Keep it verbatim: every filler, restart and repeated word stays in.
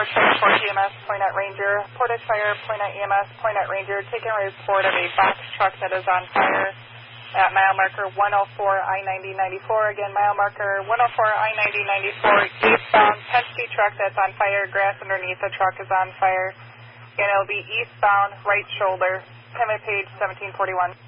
Point four E M S, Point at Ranger. Portage Fire, Point at E M S, Point at Ranger. Taking a report of a box truck that is on fire at mile marker one oh four I ninety ninety-four. Again, mile marker one oh four I ninety ninety-four, eastbound. Penske truck that's on fire. Grass underneath the truck is on fire. And it'll be eastbound, right shoulder. Pivot page seventeen forty-one.